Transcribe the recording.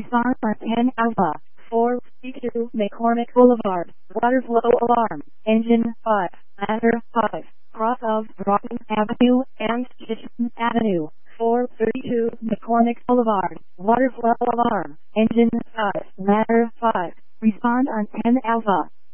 Response on 10 Alpha 432 McCormick Boulevard. Water flow alarm. Engine 5. Ladder 5. Cross of Broughton Avenue and Kitchen Avenue. 432 McCormick Boulevard. Water flow alarm. Engine 5. Ladder 5. Respond on 10 Alpha